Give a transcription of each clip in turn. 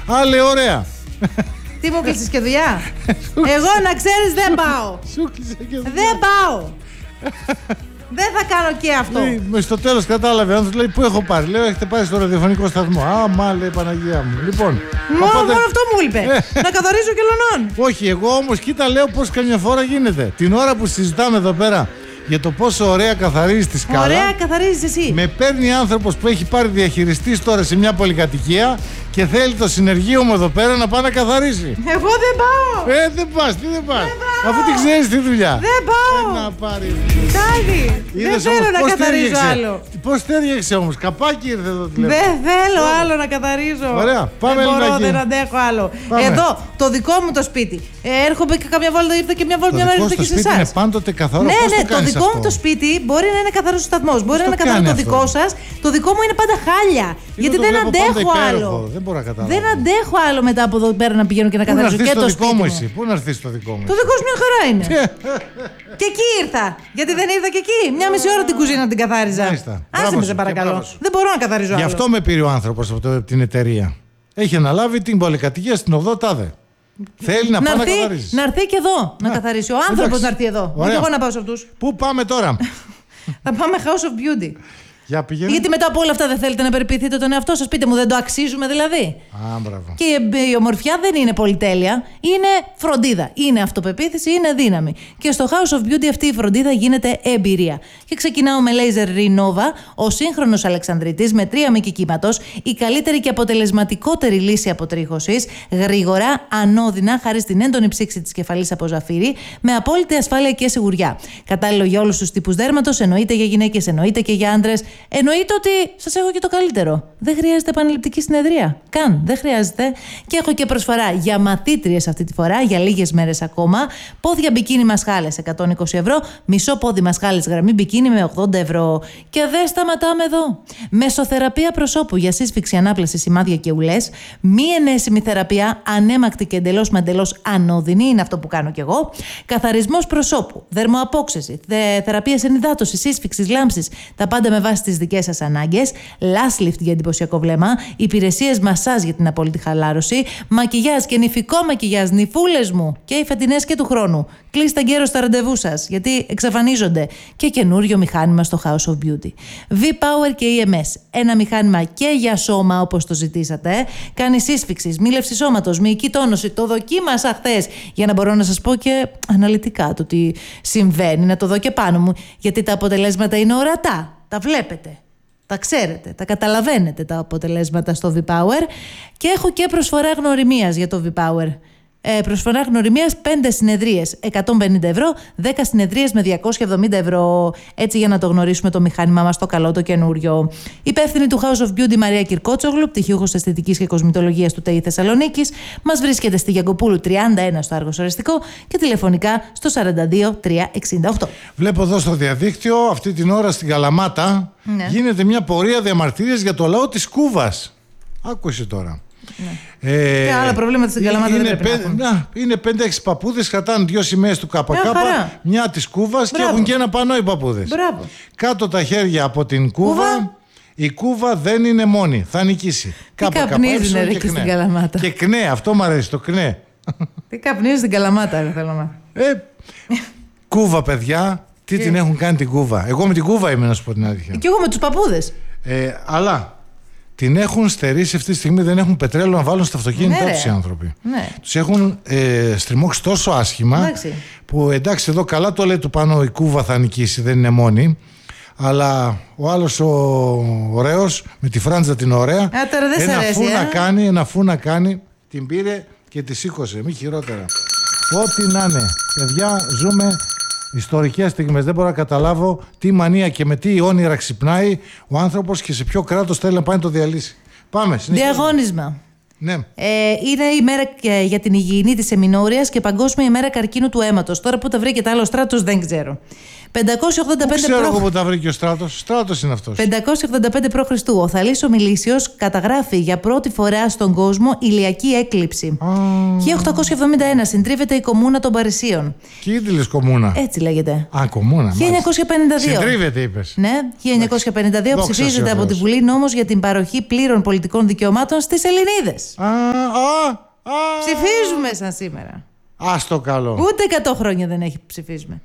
Άλλε, ωραία. Τι μου κλείσεις και δουλειά? Εγώ να ξέρεις δεν πάω. Σου κλείσε και δουλειά. Δεν πάω. Δεν θα κάνω και αυτό. Στο τέλος κατάλαβε, αν λέει πού έχω πάρει. Λέω έχετε πάρει στο ραδιοφωνικό σταθμό. Α, μα λέει Παναγία μου. Λοιπόν. Μόνο αυτό μου είπε. Να καθαρίσω και λονών. Όχι, εγώ όμως κοίτα λέω πως καμιά φορά γίνεται. Την ώρα που συζητάμε εδώ πέρα για το πόσο ωραία καθαρίζει τη σκάλα. Ωραία καθαρίζεις εσύ. Με παίρνει άνθρωπος που έχει πάρει διαχειριστής τώρα σε μια πολυκατοικία και θέλει το συνεργείο μου εδώ πέρα να πάει να καθαρίσει. Εγώ δεν πάω. Δεν πας, τι δεν πας. Αφού την ξέρεις τη δουλειά. Δεν πάω. Να πάρει. Τάδι. Δεν θέλω να καθαρίζω άλλο. Πώς τέριαξε όμως, καπάκι ήρθε εδώ τηλέφωνο. Δεν θέλω άλλο να καθαρίζω. Ωραία, πάμε λίγο. Δεν αντέχω άλλο. Εδώ, το δικό μου το σπίτι. Έρχομαι και καμιά βόλτα ήρθα και μια βόλτα μια μέρα ήρθα και σε εσάς. Είναι πάντοτε καθαρό. Ναι, το δικό μου το σπίτι μπορεί να είναι καθαρός ο σταθμός. Μπορεί να είναι καθαρό το δικό σας. Το δικό μου είναι πάντα χάλια. Γιατί δεν αντέχω άλλο. Δεν αντέχω άλλο μετά από εδώ πέρα να πηγαίνω και να καθαρίζω και το σπίτι μου. Πού να έρθεις το δικό μου? Το δικό σου μια χαρά είναι. Και εκεί ήρθα. Γιατί δεν ήρθα και εκεί. Μια μισή ώρα την κουζίνα την καθάριζα. Άσε με σε παρακαλώ. Δεν μπορώ να καθαρίζω άλλο. Γι' αυτό με πήρε ο άνθρωπος από την εταιρεία. Έχει αναλάβει την πολυκατοικία στην 8 τάδε. Θέλει να πάει να καθαρίσει. Να έρθει και εδώ να καθαρίσει. Ο άνθρωπος να έρθει εδώ. Όχι εγώ να πάω σε αυτούς. Πού πάμε τώρα? Θα πάμε House of Beauty. Για πηγαίνω. Γιατί μετά από όλα αυτά δεν θέλετε να περιποιηθείτε τον εαυτό σας? Πείτε μου, δεν το αξίζουμε δηλαδή? Μπράβο. Και η ομορφιά δεν είναι πολυτέλεια, είναι φροντίδα. Είναι αυτοπεποίθηση, είναι δύναμη. Και στο House of Beauty αυτή η φροντίδα γίνεται εμπειρία. Και ξεκινάω με Laser Renova, ο σύγχρονος αλεξανδρίτης με 3 μήκη κύματος, η καλύτερη και αποτελεσματικότερη λύση αποτρίχωσης, γρήγορα, ανώδυνα, χάρη στην έντονη ψήξη της κεφαλής από ζαφύρι, με απόλυτη ασφάλεια και σιγουριά. Κατάλληλο για όλους τους τύπους δέρματος, εννοείται για γυναίκες, εννοείται και για άντρες. Εννοείται ότι σας έχω και το καλύτερο. Δεν χρειάζεται επαναληπτική συνεδρία. Καν, δεν χρειάζεται. Και έχω και προσφορά για μαθήτριες αυτή τη φορά, για λίγες μέρες ακόμα. Πόδια μπικίνι μασχάλες 120 ευρώ, μισό πόδι μασχάλες γραμμή μπικίνι με 80 ευρώ. Και δεν σταματάμε εδώ. Μεσοθεραπεία προσώπου για σύσφυξη, ανάπλαση, σημάδια και ουλές. Μη ενέσιμη θεραπεία, ανέμακτη και εντελώς με εντελώς ανώδυνη, είναι αυτό που κάνω κι εγώ. Καθαρισμός προσώπου, δερμοαπόξεση, θεραπείες ενυδάτωσης, σύσφυξης, λάμψης. Τα πάντα με βάση τις δικές σας ανάγκες, last lift για εντυπωσιακό βλέμμα, υπηρεσίες μασάζ για την απόλυτη χαλάρωση, μακιγιάζ και νηφικό μακιγιάζ, νηφούλες μου και οι φετινές και του χρόνου. Κλείστε γέρο στα ραντεβού σας, γιατί εξαφανίζονται. Και καινούριο μηχάνημα στο House of Beauty. V-Power και EMS. Ένα μηχάνημα και για σώμα όπως το ζητήσατε. Κάνει σύσφυξη, μίλευση σώματος, μυϊκή τόνωση. Το δοκίμασα χθες για να μπορώ να σας πω και αναλυτικά το τι συμβαίνει, να το δω και πάνω μου, γιατί τα αποτελέσματα είναι ορατά. Τα βλέπετε, τα ξέρετε, τα καταλαβαίνετε τα αποτελέσματα στο V-Power. Και έχω και προσφορά γνωριμίας για το V-Power. Προσφορά γνωριμίας 5 συνεδρίες 150 ευρώ, 10 συνεδρίες με 270 ευρώ. Έτσι για να το γνωρίσουμε το μηχάνημά μας το καλό, το καινούριο. Υπεύθυνη του House of Beauty Μαρία Κυρκότσογλου, πτυχιούχος αισθητικής και κοσμητολογίας του ΤΕΙ Θεσσαλονίκης. Μας βρίσκεται στη Γιαγκοπούλου 31 στο Άργος Οριστικό και τηλεφωνικά στο 42 368. Βλέπω εδώ στο διαδίκτυο αυτή την ώρα στην Καλαμάτα γίνεται μια πορεία διαμαρτυρίας για το λαό της Κούβας. Άκουσε τώρα. Ναι. Και άλλα προβλήματα στην Καλαμάτα δεν πρέπει να έχουν. Είναι 5-6 παππούδες, κρατάνε 2 σημαίες του ΚΚ, μια της Κούβας. Μπράβο. Και έχουν και ένα πανό οι παππούδες. Μπράβο. Κάτω τα χέρια από την Κούβα. Η Κούβα δεν είναι μόνη, θα νικήσει. Τι καπνίζει εκεί στην Καλαμάτα? Και κνέ, αυτό μου αρέσει, το κνέ. Τι καπνίζει στην Καλαμάτα, θέλω να μάθω. Κούβα, παιδιά, τι την έχουν κάνει την Κούβα? Εγώ με την Κούβα είμαι, να σου πω την αλήθεια. Και εγώ με τους παππούδες. Αλλά την έχουν στερήσει αυτή τη στιγμή, δεν έχουν πετρέλαιο να βάλουν στα αυτοκίνητά τους οι άνθρωποι. Ναι. Τους έχουν στριμώξει τόσο άσχημα που εντάξει, εδώ καλά το λέει του πάνω, η Κούβα θα νικήσει, δεν είναι μόνη. Αλλά ο άλλος ο ωραίος με τη φράντζα την ωραία, ένα φου να κάνει, την πήρε και τη σήκωσε, μη χειρότερα. Ό,τι να είναι, παιδιά, ζούμε ιστορικές στιγμές. Δεν μπορώ να καταλάβω τι μανία και με τι όνειρα ξυπνάει ο άνθρωπος και σε ποιο κράτος θέλει να πάει να το διαλύσει. Πάμε, διαγώνισμα. Ναι. Είναι η μέρα για την υγιεινή της εμεινόριας και Παγκόσμια ημέρα καρκίνου του αίματος. Τώρα που τα βρήκε το άλλο στράτος δεν ξέρω. 585 ξέρω εγώ που τα βρήκε ο Στράτος. Στράτος είναι αυτός. 585 π.Χ. Ο Θαλής ο Μιλήσιος καταγράφει για πρώτη φορά στον κόσμο ηλιακή έκλειψη. 1871 συντρίβεται η Κομμούνα των Παρισίων. Κίτλης Κομμούνα. Έτσι λέγεται. Κομμούνα. 1952. Συντρίβεται, είπες. Ναι, 1952 ψηφίζεται από τη Βουλή νόμος για την παροχή πλήρων πολιτικών δικαιωμάτων στις Ελληνίδες. Ψηφίζουμε σαν σήμερα. Ας το καλό. Ούτε 100 χρόνια δεν έχει ψηφίσουμε.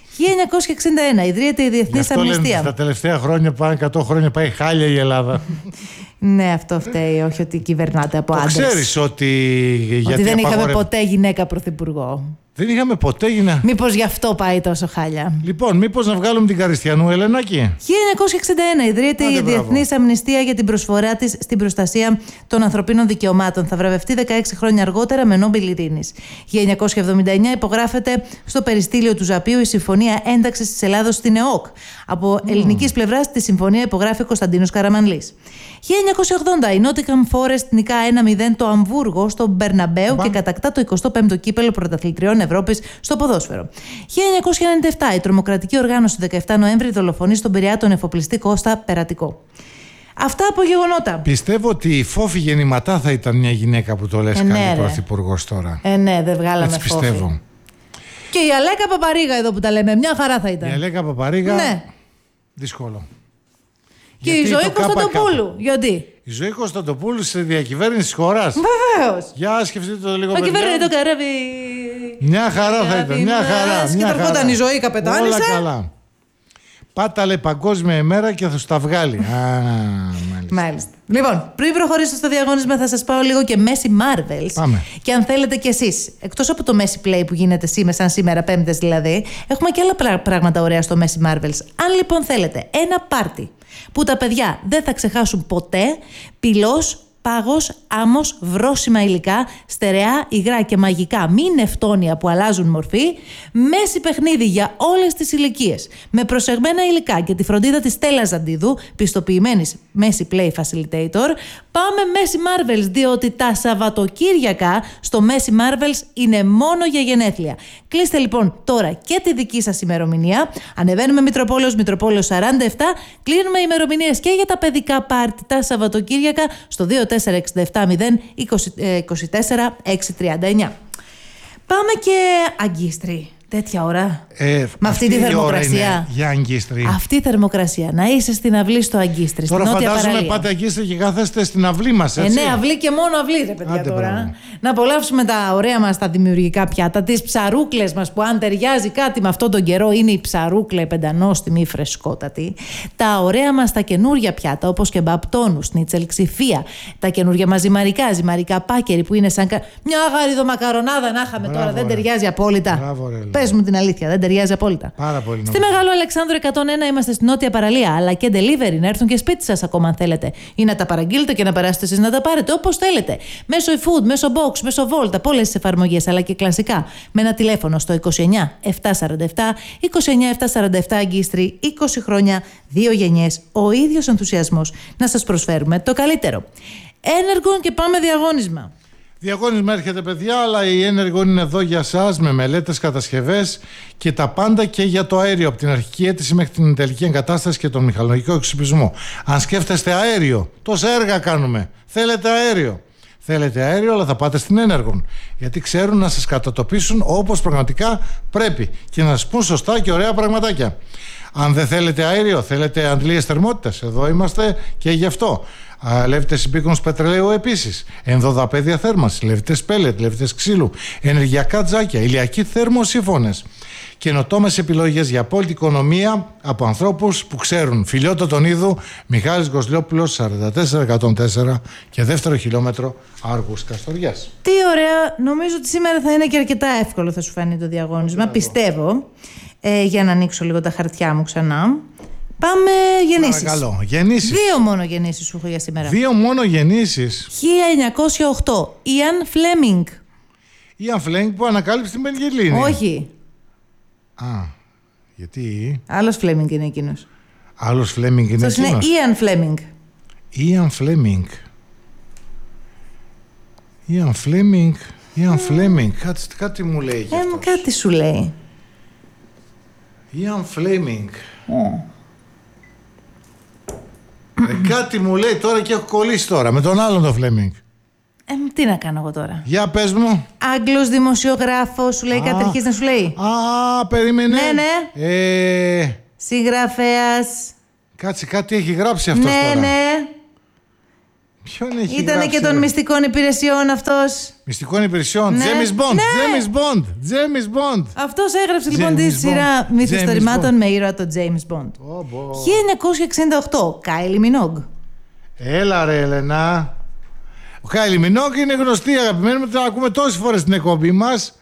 1961 ιδρύεται η Διεθνής Αμνηστία. Τα τελευταία χρόνια, 100 χρόνια, πάει χάλια η Ελλάδα. Ναι, αυτό φταίει, όχι ότι κυβερνάτε από άντρες. Ξέρεις ότι δεν είχαμε ποτέ γυναίκα πρωθυπουργό. Δεν είχαμε ποτέ γυναίκα. Μήπως γι' αυτό πάει τόσο χάλια. Λοιπόν, μήπως να βγάλουμε την Καριστιανού, Ελενάκη. 1961 ιδρύεται η Διεθνής Αμνηστία για την προσφορά της στην προστασία των ανθρωπίνων δικαιωμάτων. Θα βραβευτεί 16 χρόνια αργότερα με Νόμπελ Ειρήνης. 1979 υπογράφεται στο περιστήλιο του Ζαπίου η Συμφωνία Ένταξης της Ελλάδος στην ΕΟΚ. Από ελληνικής πλευράς τη συμφωνία υπογράφει ο Κωνσταντίνος Καραμανλής. 1980 η Nottingham Forest νικά 1-0 το Αμβούργο στο Μπερναμπέου και κατακτά το 25ο κύπελο πρωταθλητριών Ευρώπης στο ποδόσφαιρο. 1997 η τρομοκρατική οργάνωση 17 Νοέμβρη δολοφονεί στον Πειραιά τον εφοπλιστή Κώστα Περατικό. Αυτά από γεγονότα. Πιστεύω ότι η Φόφη Γεννηματά θα ήταν μια γυναίκα που το λες καλή πρωθυπουργός τώρα. Ναι, δεν βγάλαμε έτσι Φόφη. Πιστεύω. Και η Αλέκα Παπαρίγα εδώ που τα λέμε, μια χαρά θα ήταν. Η Αλέκα Παπαρίγα, ναι. Δύσκολο. Και η Ζωή Κωνσταντοπούλου. Γιατί? Η Ζωή Κωνσταντοπούλου στη διακυβέρνηση της χώρας. Βεβαίως. Για σκεφτείτε το λίγο. Μα κυβέρνησε το καράβι. Μια χαρά θα ήταν. Μια χαρά. Και ερχόταν η Ζωή καπετάνισσα. Όλα καλά. Πάταλε παγκόσμια ημέρα και θα σου τα βγάλει. Μάλιστα. Λοιπόν, πριν προχωρήσω στο διαγώνισμα, θα σας πάω λίγο και Messi Marvels. Πάμε. Και αν θέλετε κι εσείς, εκτός από το Messi Play που γίνεται σαν σήμερα, Πέμπτες δηλαδή, έχουμε και άλλα πράγματα ωραία στο Messi Marvels. Αν λοιπόν θέλετε ένα πάρτι που τα παιδιά δεν θα ξεχάσουν ποτέ, πυλός, πάγος, άμμος, βρόσιμα υλικά, στερεά, υγρά και μαγικά μη νευτόνια που αλλάζουν μορφή, Messi παιχνίδι για όλες τις ηλικίες. Με προσεγμένα υλικά και τη φροντίδα της Στέλλας Ζαντίδου, πιστοποιημένης Messi Play Facilitator, πάμε Messi Marvels, διότι τα Σαββατοκύριακα στο Messi Marvels είναι μόνο για γενέθλια. Κλείστε λοιπόν τώρα και τη δική σας ημερομηνία. Ανεβαίνουμε Μητροπόλεως 47, κλείνουμε ημερομηνίες και για τα παιδικά πάρτι τα Σαββατοκύριακα στο 2467 0 24 639. Πάμε και αγκίστρι. Τέτοια ώρα. Με αυτή τη θερμοκρασία. Για αγκίστρι. Αυτή η θερμοκρασία. Να είσαι στην αυλή στο αγκίστρι. Τώρα φαντάζομαι πάτε αγκίστρι και κάθεστε στην αυλή μας, έτσι. Ναι, αυλή και μόνο αυλή, ρε παιδιά. Τώρα. Να απολαύσουμε τα ωραία μας τα δημιουργικά πιάτα, τις ψαρούκλες μας που αν ταιριάζει κάτι με αυτόν τον καιρό είναι η ψαρούκλε πεντανόστιμη φρεσκότατη. Τα ωραία μας τα καινούρια πιάτα όπως και μπαπτόνου, σνίτσελ, ξηφία. Τα καινούρια μας ζυμαρικά πάκερι που είναι σαν μια γαριδομακαρονάδα να είχαμε τώρα. Δεν ταιριάζει απόλυτα. Πες μου την αλήθεια, δεν ταιριάζει απόλυτα. Πάρα πολύ. Στη Μεγάλο Αλεξάνδρου 101 είμαστε στην νότια παραλία, αλλά και delivery να έρθουν και σπίτι σας ακόμα αν θέλετε. Ή να τα παραγγείλετε και να περάσετε εσείς να τα πάρετε όπως θέλετε. Μέσω eFood, μέσω Box, μέσω Volt, από όλες τις εφαρμογές, αλλά και κλασικά. Με ένα τηλέφωνο στο 29 747 29 747 αγκίστρι, 20 χρόνια, 2 γενιές, ο ίδιος ενθουσιασμός να σας προσφέρουμε το καλύτερο. Ένεργον και πάμε διαγώνισμα. Διαγώνισμα έρχεται, παιδιά, αλλά η Ένεργον είναι εδώ για σας με μελέτες, κατασκευές και τα πάντα και για το αέριο. Από την αρχική αίτηση μέχρι την τελική εγκατάσταση και τον μηχανολογικό εξοπλισμό. Αν σκέφτεστε αέριο, τόσα έργα κάνουμε. Θέλετε αέριο. Θέλετε αέριο, αλλά θα πάτε στην Ένεργον. Γιατί ξέρουν να σας κατατοπίσουν όπως πραγματικά πρέπει και να σας πούν σωστά και ωραία πραγματάκια. Αν δεν θέλετε αέριο, θέλετε αντλίες θερμότητας. Εδώ είμαστε και γι' αυτό. Λέβητες μπίκονς πετρελαίου επίσης. Ενδοδαπέδια θέρμανση, λέβητες πέλετ, λέβητες ξύλου, ενεργειακά τζάκια, ηλιακοί θερμοσύφωνες. Καινοτόμες επιλογές για απόλυτη οικονομία από ανθρώπους που ξέρουν. Φιλιώτο τον Είδου, Μιχάλης Γκοσλιόπουλος, 44-104 και δεύτερο χιλιόμετρο Άργους Καστοριάς. Τι ωραία, νομίζω ότι σήμερα θα είναι και αρκετά εύκολο, θα σου φανεί το διαγώνισμα, πιστεύω. Για να ανοίξω λίγο τα χαρτιά μου ξανά. Πάμε γεννήσεις. Παρακαλώ, γεννήσεις. 2 μόνο γεννήσεις σου έχω για σήμερα. 2 μόνο γεννήσεις. 1908, Ιαν Φλέμινγκ. Ιαν Φλέμινγκ που ανακάλυψε την πενιγελίνη. Όχι. Γιατί. Άλλος Φλέμινγκ είναι εκείνος. Άλλος Φλέμινγκ είναι εκείνος. Είναι Ιαν Φλέμινγκ. Ιαν Φλέμινγκ. Ιαν Φλέμινγκ. Ιαν Φλέμινγκ. Κάτι μου λέει. Κάτι σου λέει. Ian Fleming. Κάτι μου λέει τώρα και έχω κολλήσει τώρα με τον άλλον τον Fleming. Τι να κάνω εγώ τώρα. Για πες μου. Άγγλος δημοσιογράφος, σου λέει κάτι αρχίζει να σου λέει. Περίμενε. Ναι. Συγγραφέας. Κάτσε, κάτι έχει γράψει αυτός τώρα. Ναι. Ποιον έχει γράψει? Ήτανε και των μυστικών υπηρεσιών αυτός. Μυστικών υπηρεσιών. James Bond. Αυτός έγραψε λοιπόν τη σειρά μυθιστορημάτων με ήρωα τον James Bond. 1968. Κάιλι Μινόγκ. Έλα ρε Ελένα. Ο Κάιλι Μινόγκ είναι γνωστή, αγαπημένη μου, την ακούμε τόσες φορές στην εκπομπή μας.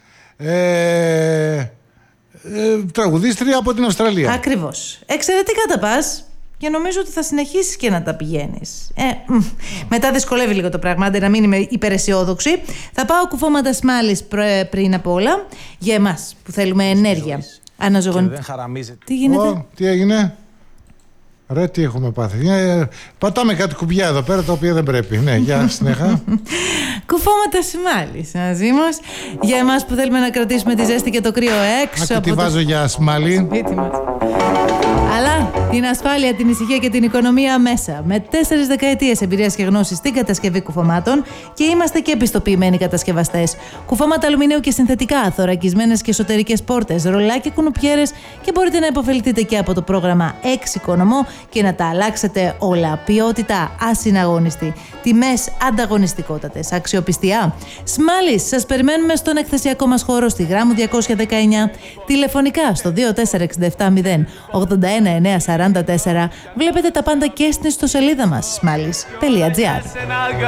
Τραγουδίστρια από την Αυστραλία. Ακριβώς. Εξαιρετικά τα πας. Και νομίζω ότι θα συνεχίσεις και να τα πηγαίνεις. Μετά δυσκολεύει λίγο το πράγμα, άντε να μην είμαι υπεραισιόδοξη. Θα πάω κουφώματα Σμάλης πριν από όλα. Για εμάς που θέλουμε ενέργεια. Τι γίνεται? Τι έγινε? Ρε, τι έχουμε πάθει? Πατάμε κάτι κουμπιά εδώ πέρα τα οποία δεν πρέπει. Ναι, για συνέχα. Κουφώματα Σμάλης μαζί μας. Για εμάς που θέλουμε να κρατήσουμε τη ζέστη και το κρύο έξω. Άκου τι βάζω για Σμάλη. Σπίτι μας. Αλλά την ασφάλεια, την ησυχία και την οικονομία μέσα. Με 4 δεκαετίες εμπειρίας και γνώσης στην κατασκευή κουφωμάτων και είμαστε και επιστοποιημένοι κατασκευαστές. Κουφώματα αλουμινίου και συνθετικά, θωρακισμένες και εσωτερικές πόρτες, ρολάκια, κουνουπιέρες και μπορείτε να υποφεληθείτε και από το πρόγραμμα Εξοικονομώ και να τα αλλάξετε όλα. Ποιότητα ασυναγώνιστη. Τιμές ανταγωνιστικότατες. Αξιοπιστία. Σμάλης, σας περιμένουμε στον εκθεσιακό μας χώρο στη Γράμμου 219. Τηλεφωνικά στο 24670 81944. Βλέπετε τα πάντα και στην ιστοσελίδα μας smallis.gr.